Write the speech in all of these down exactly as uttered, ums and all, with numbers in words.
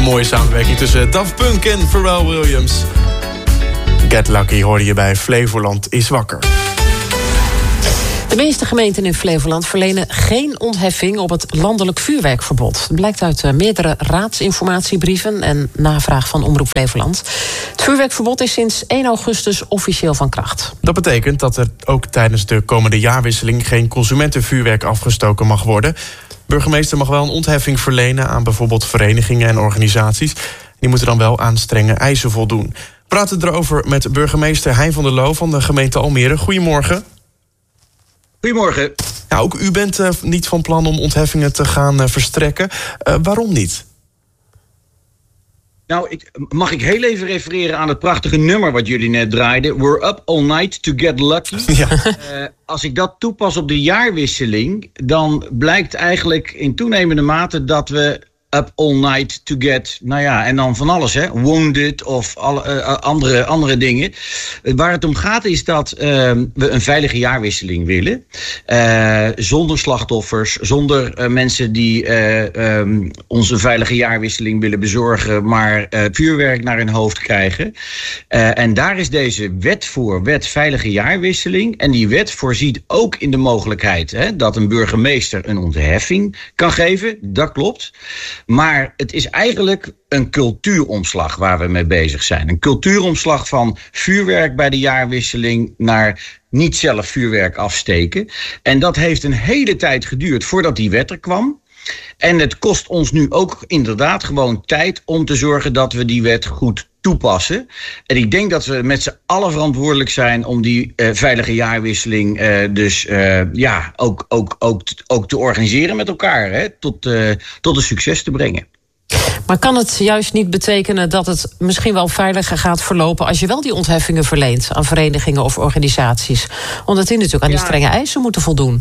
Een mooie samenwerking tussen Daft Punk en Pharrell Williams. Get Lucky hoorde je bij Flevoland is wakker. De meeste gemeenten in Flevoland verlenen geen ontheffing op het landelijk vuurwerkverbod. Dat blijkt uit meerdere raadsinformatiebrieven en navraag van Omroep Flevoland. Het vuurwerkverbod is sinds één augustus officieel van kracht. Dat betekent dat er ook tijdens de komende jaarwisseling geen consumentenvuurwerk afgestoken mag worden. Burgemeester mag wel een ontheffing verlenen aan bijvoorbeeld verenigingen en organisaties. Die moeten dan wel aan strenge eisen voldoen. We praten erover met burgemeester Hein van der Loo van de gemeente Almere. Goedemorgen. Goedemorgen. Ja, ook u bent uh, niet van plan om ontheffingen te gaan uh, verstrekken. Uh, waarom niet? Nou, ik, mag ik heel even refereren aan het prachtige nummer wat jullie net draaiden. We're up all night to get lucky. Ja. Uh, als ik dat toepas op de jaarwisseling, dan blijkt eigenlijk in toenemende mate dat we up all night to get, nou ja, en dan van alles, hè, wounded of alle, uh, andere, andere dingen. Uh, waar het om gaat is dat uh, we een veilige jaarwisseling willen. Uh, zonder slachtoffers, zonder uh, mensen die uh, um, ons een veilige jaarwisseling willen bezorgen, maar uh, vuurwerk naar hun hoofd krijgen. Uh, en daar is deze wet voor, wet veilige jaarwisseling. En die wet voorziet ook in de mogelijkheid, hè, dat een burgemeester een ontheffing kan geven. Dat klopt. Maar het is eigenlijk een cultuuromslag waar we mee bezig zijn. Een cultuuromslag van vuurwerk bij de jaarwisseling naar niet zelf vuurwerk afsteken. En dat heeft een hele tijd geduurd voordat die wet er kwam. En het kost ons nu ook inderdaad gewoon tijd om te zorgen dat we die wet goed toepassen. En ik denk dat we met z'n allen verantwoordelijk zijn om die uh, veilige jaarwisseling uh, dus uh, ja, ook, ook, ook, ook te organiseren met elkaar. Hè, tot, uh, tot een succes te brengen. Maar kan het juist niet betekenen dat het misschien wel veiliger gaat verlopen als je wel die ontheffingen verleent aan verenigingen of organisaties? Omdat die natuurlijk aan die strenge eisen moeten voldoen.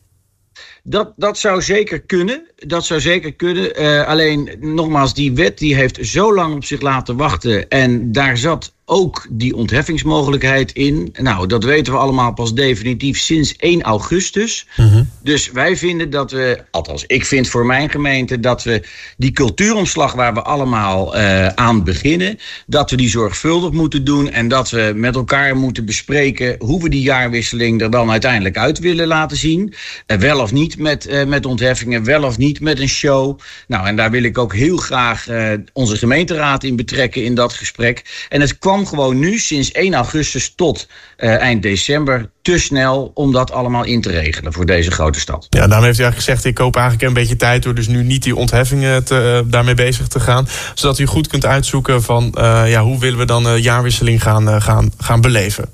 Dat, dat zou zeker kunnen. Dat zou zeker kunnen. Uh, alleen, nogmaals, die wet die heeft zo lang op zich laten wachten. En daar zat ook die ontheffingsmogelijkheid in. Nou, dat weten we allemaal pas definitief sinds één augustus. Mm-hmm. Dus wij vinden dat we, althans ik vind voor mijn gemeente, dat we die cultuuromslag waar we allemaal uh, aan beginnen, dat we die zorgvuldig moeten doen en dat we met elkaar moeten bespreken hoe we die jaarwisseling er dan uiteindelijk uit willen laten zien. Uh, wel of niet met, uh, met ontheffingen, wel of niet met een show. Nou, en daar wil ik ook heel graag uh, onze gemeenteraad in betrekken in dat gesprek. En het kwam gewoon nu sinds één augustus tot uh, eind december te snel om dat allemaal in te regelen voor deze grote stad. Ja, daarom heeft u eigenlijk gezegd, ik koop eigenlijk een beetje tijd door dus nu niet die ontheffingen te, uh, daarmee bezig te gaan, zodat u goed kunt uitzoeken van uh, ja, hoe willen we dan de uh, jaarwisseling gaan, uh, gaan, gaan beleven.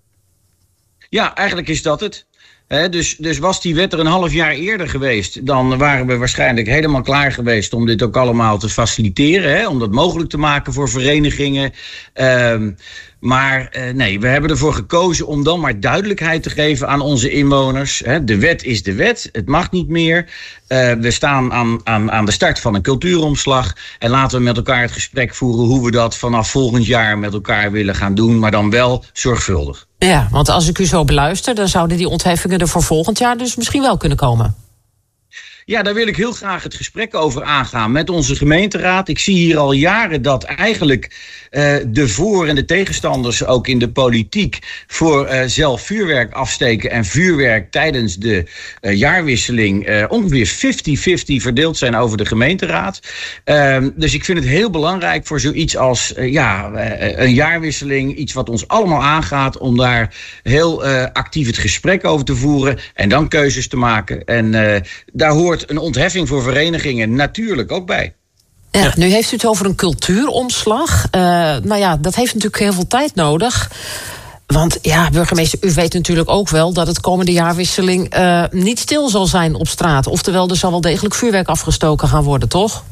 Ja, eigenlijk is dat het. He, dus, dus was die wet er een half jaar eerder geweest, dan waren we waarschijnlijk helemaal klaar geweest om dit ook allemaal te faciliteren. He, om dat mogelijk te maken voor verenigingen. Um, Maar uh, nee, we hebben ervoor gekozen om dan maar duidelijkheid te geven aan onze inwoners. He, de wet is de wet, het mag niet meer. Uh, we staan aan, aan, aan de start van een cultuuromslag. En laten we met elkaar het gesprek voeren hoe we dat vanaf volgend jaar met elkaar willen gaan doen. Maar dan wel zorgvuldig. Ja, want als ik u zo beluister, dan zouden die ontheffingen er voor volgend jaar dus misschien wel kunnen komen. Ja, daar wil ik heel graag het gesprek over aangaan met onze gemeenteraad. Ik zie hier al jaren dat eigenlijk uh, de voor- en de tegenstanders ook in de politiek voor uh, zelf vuurwerk afsteken en vuurwerk tijdens de uh, jaarwisseling uh, ongeveer vijftig vijftig verdeeld zijn over de gemeenteraad. Uh, dus ik vind het heel belangrijk voor zoiets als uh, ja, uh, een jaarwisseling, iets wat ons allemaal aangaat, om daar heel uh, actief het gesprek over te voeren en dan keuzes te maken. En uh, daar hoort een ontheffing voor verenigingen natuurlijk ook bij. Ja, nu heeft u het over een cultuuromslag. Uh, nou ja, dat heeft natuurlijk heel veel tijd nodig. Want ja, burgemeester, u weet natuurlijk ook wel dat het komende jaarwisseling uh, niet stil zal zijn op straat. Oftewel, er zal wel degelijk vuurwerk afgestoken gaan worden, toch?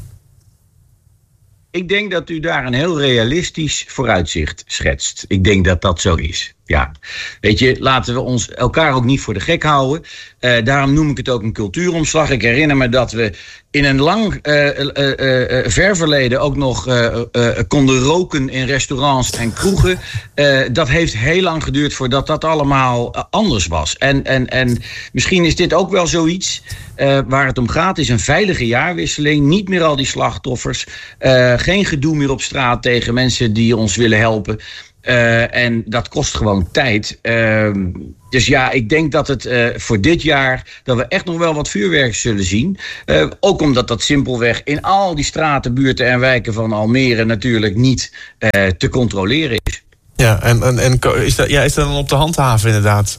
Ik denk dat u daar een heel realistisch vooruitzicht schetst. Ik denk dat dat zo is. Ja, weet je, laten we ons elkaar ook niet voor de gek houden. Uh, daarom noem ik het ook een cultuuromslag. Ik herinner me dat we in een lang uh, uh, uh, uh, ver verleden ook nog uh, uh, konden roken in restaurants en kroegen. Uh, dat heeft heel lang geduurd voordat dat allemaal uh, anders was. En, en, en misschien is dit ook wel zoiets uh, waar het om gaat. Is een veilige jaarwisseling. Niet meer al die slachtoffers. Uh, geen gedoe meer op straat tegen mensen die ons willen helpen. Uh, en dat kost gewoon tijd. Uh, dus ja, ik denk dat het uh, voor dit jaar dat we echt nog wel wat vuurwerk zullen zien. Uh, ook omdat dat simpelweg in al die straten, buurten en wijken van Almere natuurlijk niet uh, te controleren is. Ja, en, en, en is, dat, ja, is dat dan op de handhaven inderdaad?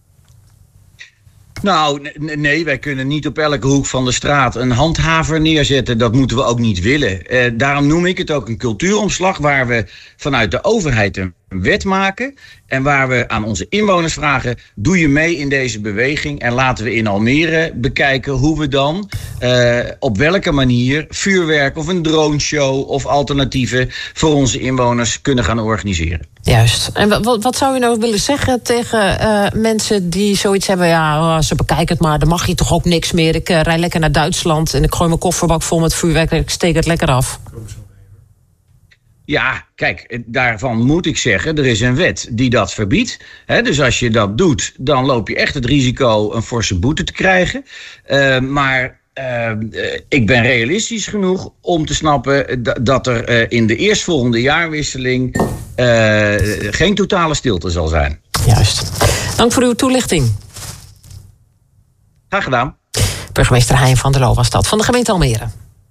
Nou, n- nee, wij kunnen niet op elke hoek van de straat een handhaver neerzetten. Dat moeten we ook niet willen. Uh, daarom noem ik het ook een cultuuromslag waar we vanuit de overheid een wet maken. En waar we aan onze inwoners vragen, doe je mee in deze beweging? En laten we in Almere bekijken hoe we dan uh, op welke manier vuurwerk of een droneshow of alternatieven voor onze inwoners kunnen gaan organiseren. Juist. En wat, wat zou je nou willen zeggen tegen uh, mensen die zoiets hebben? Ja, oh, ze bekijken het maar, dan mag je toch ook niks meer. Ik uh, rij lekker naar Duitsland en ik gooi mijn kofferbak vol met vuurwerk en ik steek het lekker af. Ja, kijk, daarvan moet ik zeggen, er is een wet die dat verbiedt. He, dus als je dat doet, dan loop je echt het risico een forse boete te krijgen. Uh, maar uh, ik ben realistisch genoeg om te snappen d- dat er uh, in de eerstvolgende jaarwisseling uh, geen totale stilte zal zijn. Juist. Dank voor uw toelichting. Graag gedaan. Burgemeester Hein van der Loo was dat, van de gemeente Almere.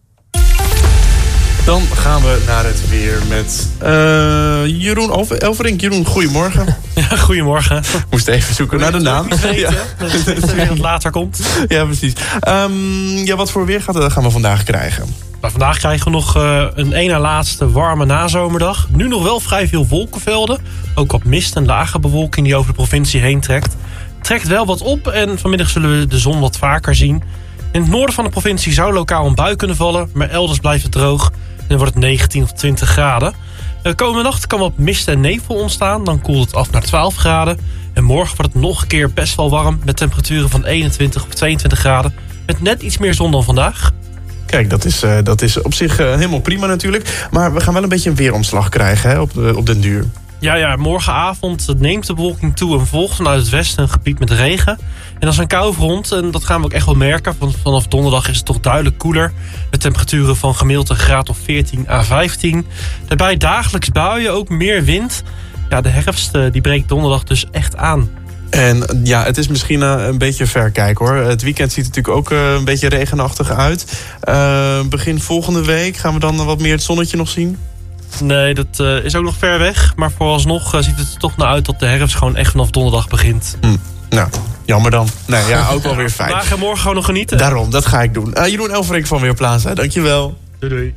Dan gaan we naar het weer met uh, Jeroen Elverink. Jeroen, goedemorgen. Ja, goedemorgen. Moest even zoeken naar de naam. Weten, ja. Dat het weer wat later komt. Ja, precies. Um, ja, wat voor weer gaat, gaan we vandaag krijgen? Nou, vandaag krijgen we nog uh, een één na laatste warme nazomerdag. Nu nog wel vrij veel wolkenvelden. Ook wat mist en lage bewolking die over de provincie heen trekt. Trekt wel wat op en vanmiddag zullen we de zon wat vaker zien. In het noorden van de provincie zou lokaal een bui kunnen vallen, maar elders blijft het droog. En dan wordt het negentien of twintig graden. De komende nacht kan wat mist en nevel ontstaan. Dan koelt het af naar twaalf graden. En morgen wordt het nog een keer best wel warm. Met temperaturen van eenentwintig of tweeëntwintig graden. Met net iets meer zon dan vandaag. Kijk, dat is, uh, dat is op zich uh, helemaal prima natuurlijk. Maar we gaan wel een beetje een weeromslag krijgen, hè, op, de, op den duur. Ja, ja, morgenavond neemt de bewolking toe en volgt vanuit het westen een gebied met regen. En dat is een koufront en dat gaan we ook echt wel merken. Want vanaf donderdag is het toch duidelijk koeler. Met temperaturen van gemiddeld een graad of veertien à vijftien. Daarbij dagelijks buien, ook meer wind. Ja, de herfst die breekt donderdag dus echt aan. En ja, het is misschien uh, een beetje ver kijken hoor. Het weekend ziet er natuurlijk ook uh, een beetje regenachtig uit. Uh, begin volgende week gaan we dan wat meer het zonnetje nog zien? Nee, dat uh, is ook nog ver weg. Maar vooralsnog uh, ziet het er toch naar uit dat de herfst gewoon echt vanaf donderdag begint. Hm. Nou, jammer dan. Nee, ja, ook wel weer fijn. Vandaag en morgen gewoon nog genieten. Daarom, dat ga ik doen. Uh, Jeroen Elverink van Weerplaza, dankjewel. Doei doei.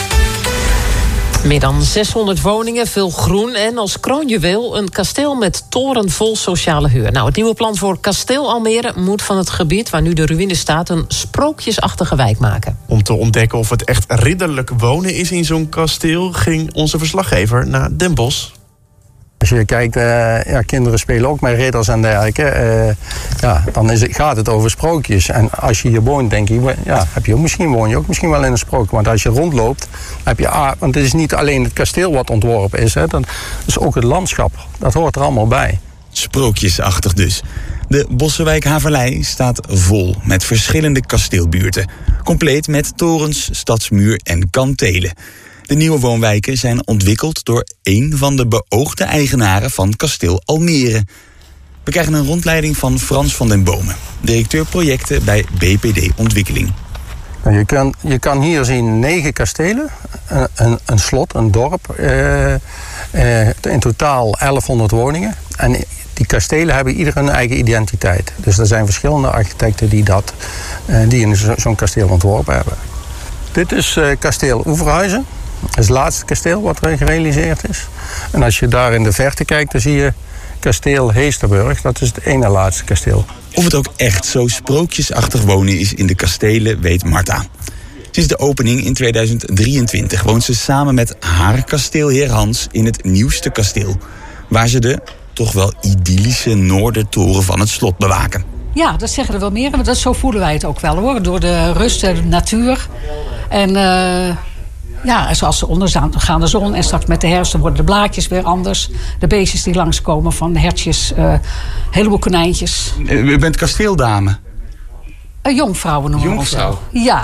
Meer dan zeshonderd woningen, veel groen en als kroonjuweel een kasteel met toren vol sociale huur. Nou, het nieuwe plan voor Kasteel Almere moet van het gebied waar nu de ruïne staat een sprookjesachtige wijk maken. Om te ontdekken of het echt ridderlijk wonen is in zo'n kasteel ging onze verslaggever naar Den Bosch. Als je kijkt, uh, ja, kinderen spelen ook met ridders en dergelijke. Uh, ja, dan is het, gaat het over sprookjes. En als je hier woont, denk je, ja, heb je, misschien woon je ook misschien wel in een sprookje. Want als je rondloopt, heb je... Ah, want het is niet alleen het kasteel wat ontworpen is. Hè, dat is ook het landschap. Dat hoort er allemaal bij. Sprookjesachtig dus. De Bossenwijk Haverlei staat vol met verschillende kasteelbuurten. Compleet met torens, stadsmuur en kantelen. De nieuwe woonwijken zijn ontwikkeld door één van de beoogde eigenaren van Kasteel Almere. We krijgen een rondleiding van Frans van den Bomen, directeur projecten bij B P D Ontwikkeling. Je kan, je kan hier zien negen kastelen, een, een, een slot, een dorp, uh, uh, in totaal elfhonderd woningen. En die kastelen hebben ieder hun eigen identiteit. Dus er zijn verschillende architecten die, dat, uh, die in zo, zo'n kasteel ontworpen hebben. Dit is uh, kasteel Oeverhuizen. Dat is het laatste kasteel wat er gerealiseerd is. En als je daar in de verte kijkt, dan zie je kasteel Heesterburg. Dat is het ene laatste kasteel. Of het ook echt zo sprookjesachtig wonen is in de kastelen, weet Marta. Sinds de opening in tweeduizend drieëntwintig woont ze samen met haar kasteelheer Hans in het nieuwste kasteel. Waar ze de toch wel idyllische noordertoren van het slot bewaken. Ja, dat zeggen er wel meer. Maar dat, zo voelen wij het ook wel hoor. Door de rust en de natuur. En uh, ja, zoals de ondergaande zon. En straks met de herfst worden de blaadjes weer anders. De beestjes die langskomen van hertjes. Uh, een heleboel konijntjes. U bent kasteeldame? Uh, jongvrouwen noemen we ons. Jongvrouw? Ja.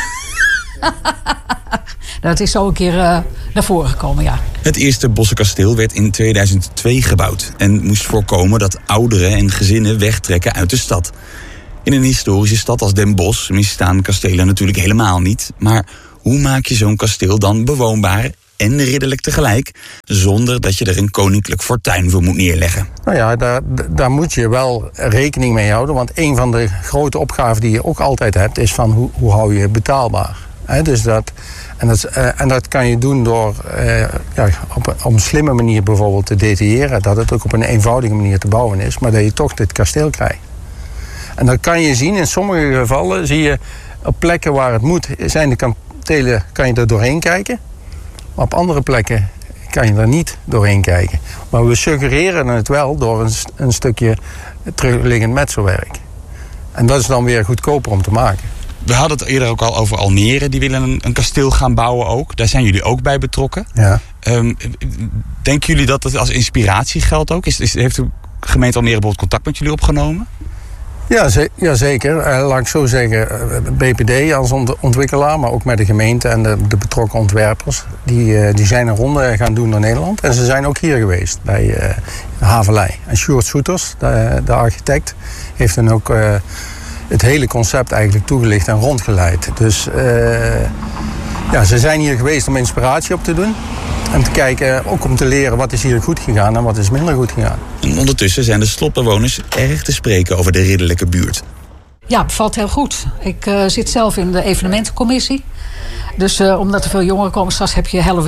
Dat is zo een keer uh, naar voren gekomen, ja. Het eerste Bossenkasteel werd in tweeduizend twee gebouwd en moest voorkomen dat ouderen en gezinnen wegtrekken uit de stad. In een historische stad als Den Bosch misstaan kastelen natuurlijk helemaal niet. Maar hoe maak je zo'n kasteel dan bewoonbaar en ridderlijk tegelijk, zonder dat je er een koninklijk fortuin voor moet neerleggen? Nou ja, daar, daar moet je wel rekening mee houden. Want een van de grote opgaven die je ook altijd hebt, is van hoe, hoe hou je het betaalbaar? He, dus dat, en, dat, uh, en dat kan je doen door uh, ja, op, op een slimme manier bijvoorbeeld te detailleren. Dat het ook op een eenvoudige manier te bouwen is, maar dat je toch dit kasteel krijgt. En dat kan je zien, in sommige gevallen zie je op plekken waar het moet, zijn de kastelen, kan je er doorheen kijken. Maar op andere plekken kan je er niet doorheen kijken. Maar we suggereren het wel door een, een stukje terugliggend metselwerk. En dat is dan weer goedkoper om te maken. We hadden het eerder ook al over Almere. Die willen een, een kasteel gaan bouwen ook. Daar zijn jullie ook bij betrokken. Ja. Um, denken jullie dat het als inspiratie geldt ook? Is, is, heeft de gemeente Almere bijvoorbeeld contact met jullie opgenomen? Ja, ze, ja zeker. Uh, laat ik zo zeggen, B P D als ont- ontwikkelaar, maar ook met de gemeente en de, de betrokken ontwerpers. Die, uh, die zijn een ronde gaan doen door Nederland. En ze zijn ook hier geweest, bij uh, Havelij. En Sjoerd Soeters, de, de architect, heeft dan ook uh, het hele concept eigenlijk toegelicht en rondgeleid. Dus uh, ja, ze zijn hier geweest om inspiratie op te doen. En te kijken, ook om te leren wat is hier goed gegaan en wat is minder goed gegaan. En ondertussen zijn de slotbewoners erg te spreken over de ridderlijke buurt. Ja, bevalt heel goed. Ik uh, zit zelf in de evenementencommissie. Dus uh, omdat er veel jongeren komen, straks heb je Halloween.